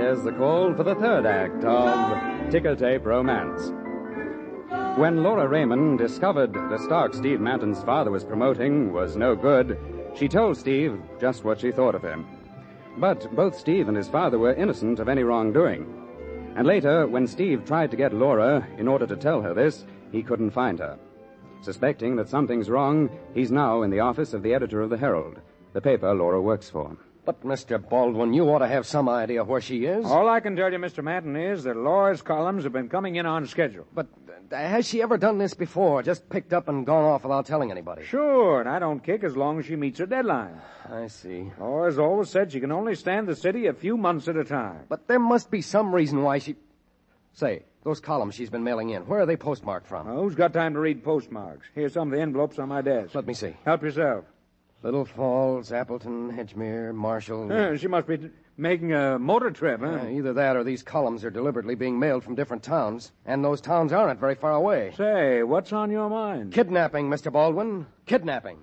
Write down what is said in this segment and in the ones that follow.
here's the call for the third act of Ticker Tape Romance. When Laura Raymond discovered the stock Steve Manton's father was promoting was no good, she told Steve just what she thought of him. But both Steve and his father were innocent of any wrongdoing. And later, when Steve tried to get Laura in order to tell her this, he couldn't find her. Suspecting that something's wrong, he's now in the office of the editor of the Herald, the paper Laura works for. But, Mr. Baldwin, you ought to have some idea where she is. All I can tell you, Mr. Manton, is that Laura's columns have been coming in on schedule. But has she ever done this before? Just picked up and gone off without telling anybody? Sure, and I don't kick as long as she meets her deadline. I see. Laura's always said she can only stand the city a few months at a time. But there must be some reason why she... Say, those columns she's been mailing in, where are they postmarked from? Well, who's got time to read postmarks? Here's some of the envelopes on my desk. Let me see. Help yourself. Little Falls, Appleton, Hedgemere, Marshall... She must be making a motor trip, huh? Either that or these columns are deliberately being mailed from different towns, and those towns aren't very far away. Say, what's on your mind? Kidnapping, Mr. Baldwin. Kidnapping.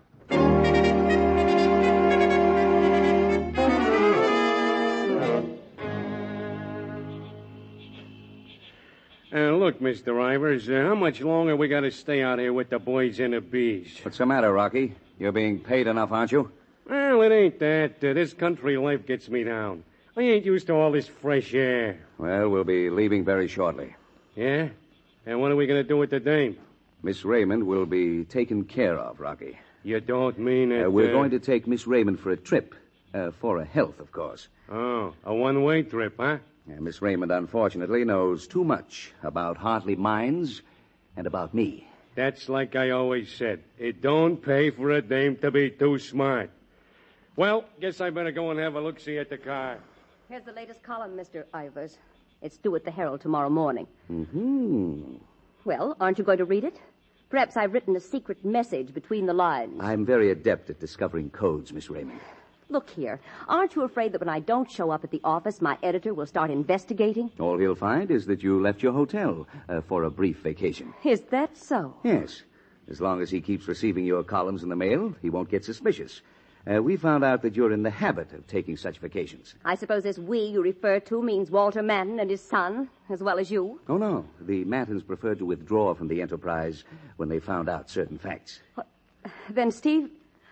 Look, Mr. Ivers, how much longer we got to stay out here with the boys and the bees? What's the matter, Rocky? You're being paid enough, aren't you? Well, it ain't that. This country life gets me down. I ain't used to all this fresh air. Well, we'll be leaving very shortly. Yeah? And what are we going to do with the dame? Miss Raymond will be taken care of, Rocky. You don't mean it... We're going to take Miss Raymond for a trip. For her health, of course. Oh, a one-way trip, huh? Miss Raymond, unfortunately, knows too much about Hartley Mines and about me. That's like I always said. It don't pay for a dame to be too smart. Well, guess I better go and have a look-see at the car. Here's the latest column, Mr. Ivers. It's due at the Herald tomorrow morning. Mm-hmm. Well, aren't you going to read it? Perhaps I've written a secret message between the lines. I'm very adept at discovering codes, Miss Raymond. Look here. Aren't you afraid that when I don't show up at the office, my editor will start investigating? All he'll find is that you left your hotel for a brief vacation. Is that so? Yes. As long as he keeps receiving your columns in the mail, he won't get suspicious. We found out that you're in the habit of taking such vacations. I suppose this we you refer to means Walter Manton and his son, as well as you? Oh, no. The Mantons preferred to withdraw from the enterprise when they found out certain facts. Then, Steve...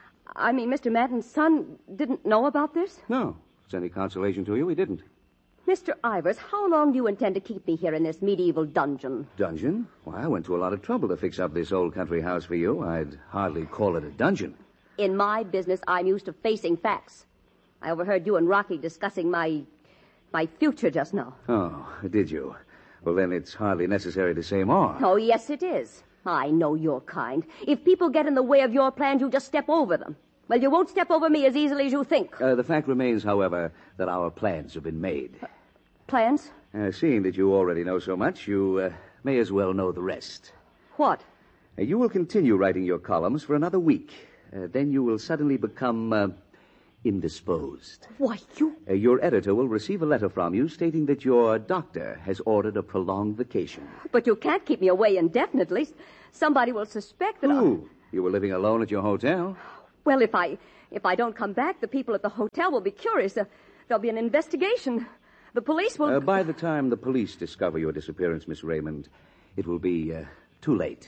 Mr. Manton's son didn't know about this? No. If it's any consolation to you, he didn't. Mr. Ivers, how long do you intend to keep me here in this medieval dungeon? Dungeon? Why, I went to a lot of trouble to fix up this old country house for you. I'd hardly call it a dungeon. In my business, I'm used to facing facts. I overheard you and Rocky discussing my future just now. Oh, did you? Well, then it's hardly necessary to say more. Oh, yes, it is. I know your kind. If people get in the way of your plans, you just step over them. Well, you won't step over me as easily as you think. The fact remains, however, that our plans have been made. Plans? Seeing that you already know so much, you may as well know the rest. What? You will continue writing your columns for another week. Then you will suddenly become indisposed. Why, you... Your editor will receive a letter from you stating that your doctor has ordered a prolonged vacation. But you can't keep me away indefinitely. Somebody will suspect that Who? You were living alone at your hotel? Well, if I don't come back, the people at the hotel will be curious. There'll be an investigation. The police will... By the time the police discover your disappearance, Miss Raymond, it will be too late.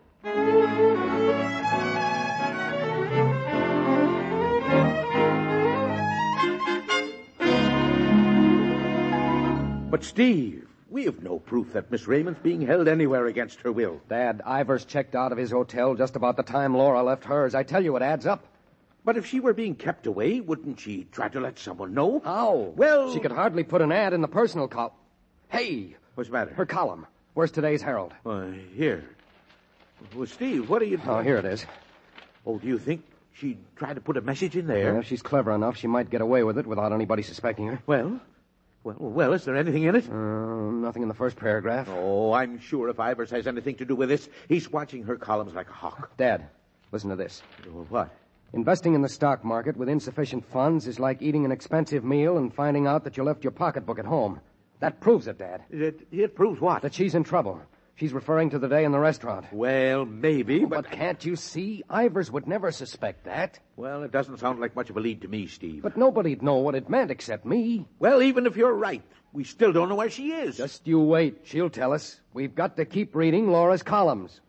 But, Steve, we have no proof that Miss Raymond's being held anywhere against her will. Dad, Ivers checked out of his hotel just about the time Laura left hers. I tell you, it adds up. But if she were being kept away, wouldn't she try to let someone know? How? Well... She could hardly put an ad in the personal column. Hey! What's the matter? Her column. Where's today's Herald? Here. Well, Steve, what are you doing? Oh, here it is. Oh, do you think she'd try to put a message in there? Well, she's clever enough. She might get away with it without anybody suspecting her. Well, is there anything in it? Nothing in the first paragraph. Oh, I'm sure if Ivers has anything to do with this, he's watching her columns like a hawk. Dad, listen to this. What? Investing in the stock market with insufficient funds is like eating an expensive meal and finding out that you left your pocketbook at home. That proves it, Dad. It proves what? That she's in trouble. She's referring to the day in the restaurant. Well, maybe, But can't you see? Ivers would never suspect that. Well, it doesn't sound like much of a lead to me, Steve. But nobody'd know what it meant except me. Well, even if you're right, we still don't know where she is. Just you wait. She'll tell us. We've got to keep reading Laura's columns.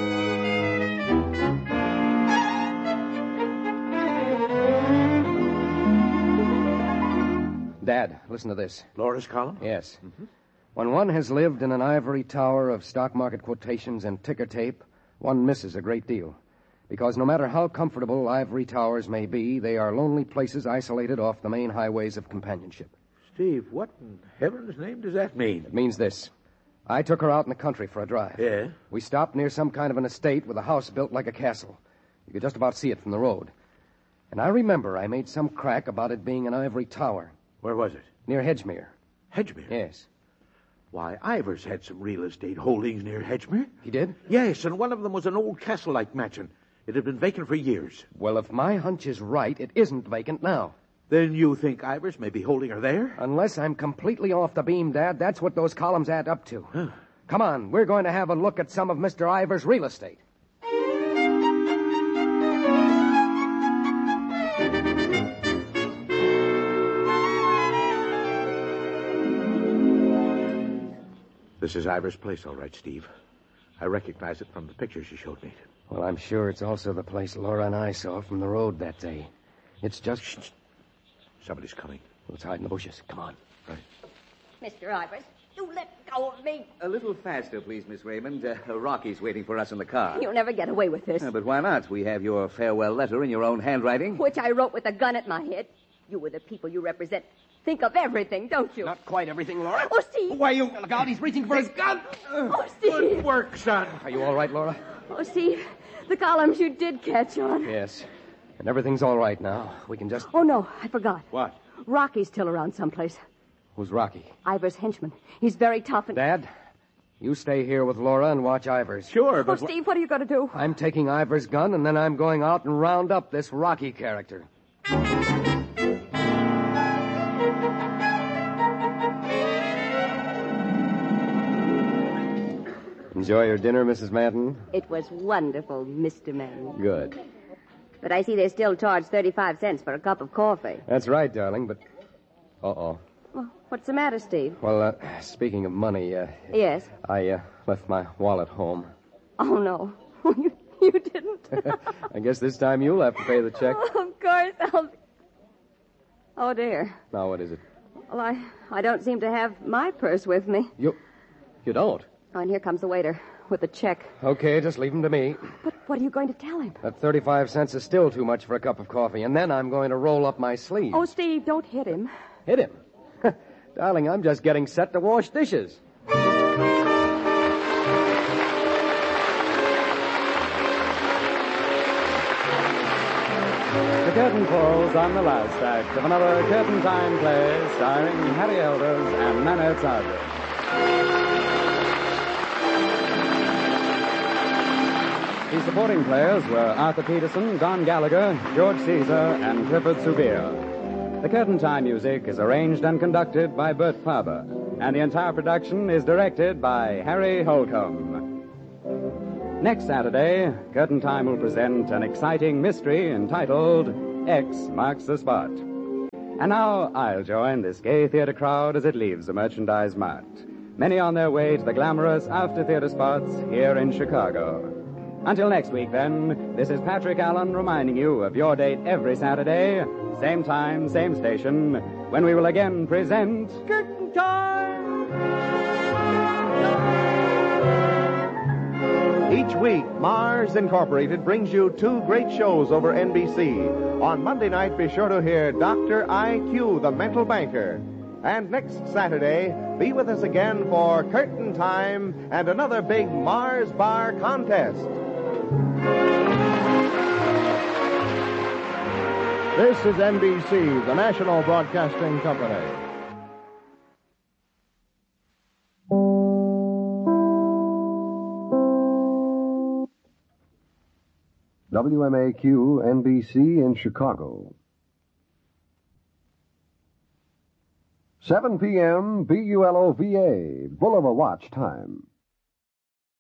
Dad, listen to this. Laura's column? Yes. When one has lived in an ivory tower of stock market quotations and ticker tape, one misses a great deal. Because no matter how comfortable ivory towers may be, they are lonely places isolated off the main highways of companionship. Steve, what in heaven's name does that mean? It means this. I took her out in the country for a drive. Yeah? We stopped near some kind of an estate with a house built like a castle. You could just about see it from the road. And I remember I made some crack about it being an ivory tower. Where was it? Near Hedgemere. Hedgemere? Yes. Why, Ivers had some real estate holdings near Hedgemere. He did? Yes, and one of them was an old castle-like mansion. It had been vacant for years. Well, if my hunch is right, it isn't vacant now. Then you think Ivers may be holding her there? Unless I'm completely off the beam, Dad, that's what those columns add up to. Huh. Come on, we're going to have a look at some of Mr. Ivers' real estate. This is Ivers' place, all right, Steve. I recognize it from the pictures you showed me. Well, I'm sure it's also the place Laura and I saw from the road that day. It's just... Shh. Somebody's coming. Let's hide in the bushes. Come on. Right. Mr. Ivers, you let go of me. A little faster, please, Miss Raymond. Rocky's waiting for us in the car. You'll never get away with this. But why not? We have your farewell letter in your own handwriting. Which I wrote with a gun at my head. You were the people you represent. Think of everything, don't you? Not quite everything, Laura. Oh, Steve. Why, you... Look out, he's reaching for his gun. Oh, Steve. Good work, son. Are you all right, Laura? Oh, Steve. The columns you did catch on. Yes. And everything's all right now. We can just... Oh, no. I forgot. What? Rocky's still around someplace. Who's Rocky? Ivers' henchman. He's very tough and... Dad, you stay here with Laura and watch Ivers. Sure, Oh, but... Steve, what are you going to do? I'm taking Ivers' gun, and then I'm going out and round up this Rocky character. Enjoy your dinner, Mrs. Manton? It was wonderful, Mr. Mann. Good. But I see they still charge 35 cents for a cup of coffee. That's right, darling, but... Uh-oh. Well, what's the matter, Steve? Well, speaking of money, Yes. I left my wallet home. Oh, no. You didn't? I guess this time you'll have to pay the check. Oh, of course, I'll... Oh, dear. Now, what is it? Well, I don't seem to have my purse with me. You don't? Oh, and here comes the waiter with the check. Okay, just leave him to me. But what are you going to tell him? That 35 cents is still too much for a cup of coffee, and then I'm going to roll up my sleeve. Oh, Steve, don't hit him. Hit him? Darling, I'm just getting set to wash dishes. The curtain falls on the last act of another Curtain Time play starring Harry Elders and Mannert Sargent. The supporting players were Arthur Peterson, Don Gallagher, George Caesar, and Clifford Subir. The Curtain Time music is arranged and conducted by Bert Faber, and the entire production is directed by Harry Holcomb. Next Saturday, Curtain Time will present an exciting mystery entitled X Marks the Spot. And now I'll join this gay theater crowd as it leaves the Merchandise Mart. Many on their way to the glamorous after-theater spots here in Chicago. Until next week, then, this is Patrick Allen reminding you of your date every Saturday, same time, same station, when we will again present Curtain Time! Each week, Mars Incorporated brings you two great shows over NBC. On Monday night, be sure to hear Dr. I.Q., the mental banker. And next Saturday, be with us again for Curtain Time and another big Mars Bar contest. This is NBC, the national broadcasting company. WMAQ NBC in Chicago. 7 p.m. BULOVA, Bulova Watch Time.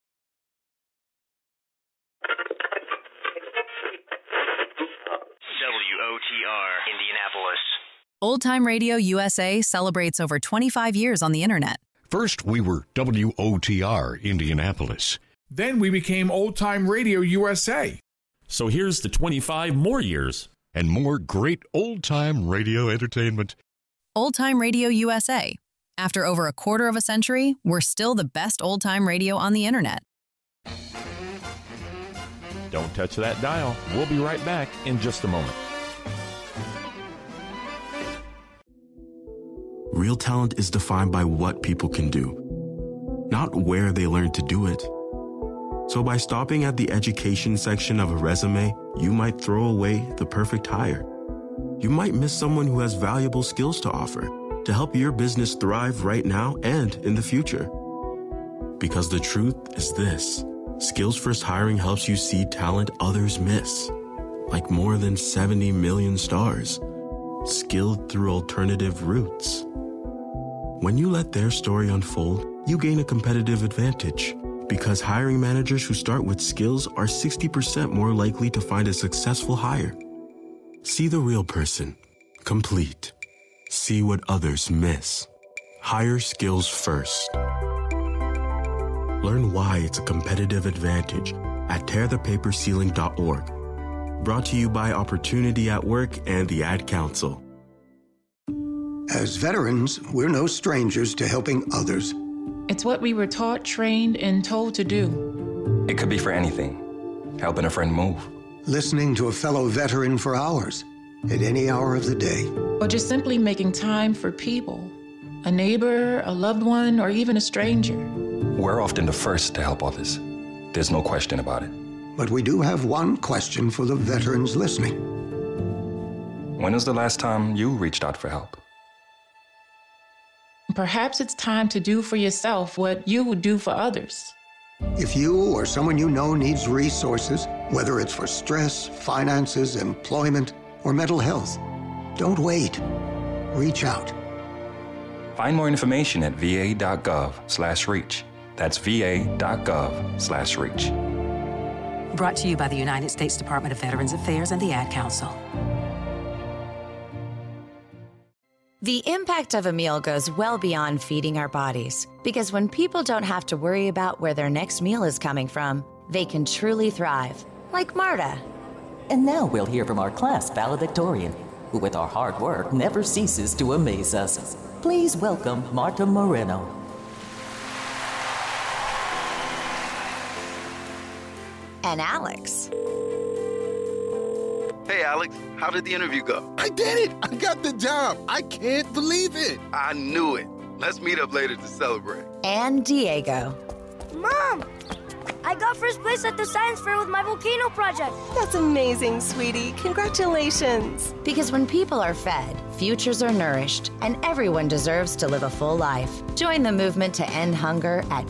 Old Time Radio USA celebrates over 25 years on the Internet. First, we were WOTR, Indianapolis. Then we became Old Time Radio USA. So here's to 25 more years. And more great old-time radio entertainment. Old Time Radio USA. After over a quarter of a century, we're still the best old-time radio on the Internet. Don't touch that dial. We'll be right back in just a moment. Real talent is defined by what people can do, not where they learn to do it. So by stopping at the education section of a resume, you might throw away the perfect hire. You might miss someone who has valuable skills to offer to help your business thrive right now and in the future. Because the truth is this: Skills First Hiring helps you see talent others miss, like more than 70 million stars, skilled through alternative routes. When you let their story unfold, you gain a competitive advantage, because hiring managers who start with skills are 60% more likely to find a successful hire. See the real person, complete. See what others miss. Hire skills first. Learn why it's a competitive advantage at tearthepaperceiling.org. Brought to you by Opportunity at Work and the Ad Council. As veterans, we're no strangers to helping others. It's what we were taught, trained, and told to do. It could be for anything. Helping a friend move. Listening to a fellow veteran for hours, at any hour of the day. Or just simply making time for people. A neighbor, a loved one, or even a stranger. We're often the first to help others. There's no question about it. But we do have one question for the veterans listening. When was the last time you reached out for help? Perhaps it's time to do for yourself what you would do for others. If you or someone you know needs resources, whether it's for stress, finances, employment, or mental health, don't wait. Reach out. Find more information at va.gov/reach. That's va.gov/reach. Brought to you by the United States Department of Veterans Affairs and the Ad Council. The impact of a meal goes well beyond feeding our bodies, because when people don't have to worry about where their next meal is coming from, they can truly thrive, like Marta. And now we'll hear from our class valedictorian, who with our hard work never ceases to amaze us. Please welcome Marta Moreno. And Alex. Hey, Alex, how did the interview go? I did it! I got the job! I can't believe it! I knew it. Let's meet up later to celebrate. And Diego. Mom! I got first place at the science fair with my volcano project. That's amazing, sweetie. Congratulations. Because when people are fed, futures are nourished, and everyone deserves to live a full life. Join the movement to end hunger at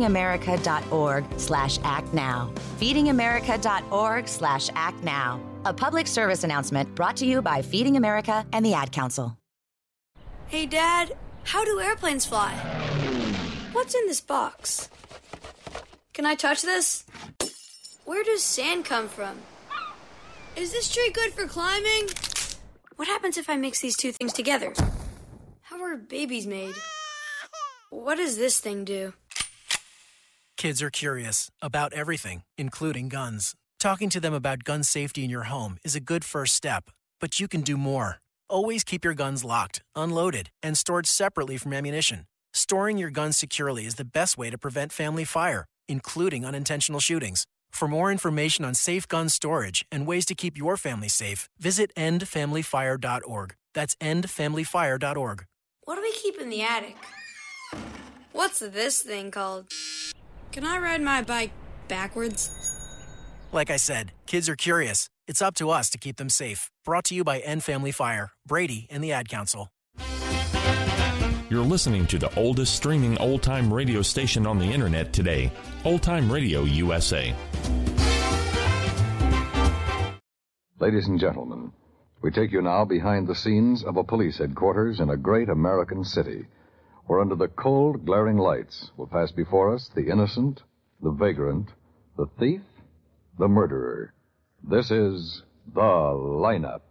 feedingamerica.org/actnow. feedingamerica.org/actnow. A public service announcement brought to you by Feeding America and the Ad Council. Hey, Dad, how do airplanes fly? What's in this box? Can I touch this? Where does sand come from? Is this tree good for climbing? What happens if I mix these two things together? How are babies made? What does this thing do? Kids are curious about everything, including guns. Talking to them about gun safety in your home is a good first step, but you can do more. Always keep your guns locked, unloaded, and stored separately from ammunition. Storing your guns securely is the best way to prevent family fire, including unintentional shootings. For more information on safe gun storage and ways to keep your family safe, visit endfamilyfire.org. That's endfamilyfire.org. What do we keep in the attic? What's this thing called? Can I ride my bike backwards? Like I said, kids are curious. It's up to us to keep them safe. Brought to you by End Family Fire, Brady, and the Ad Council. You're listening to the oldest streaming old-time radio station on the internet today, Old Time Radio USA. Ladies and gentlemen, we take you now behind the scenes of a police headquarters in a great American city, where under the cold, glaring lights will pass before us the innocent, the vagrant, the thief, the murderer. This is The Lineup.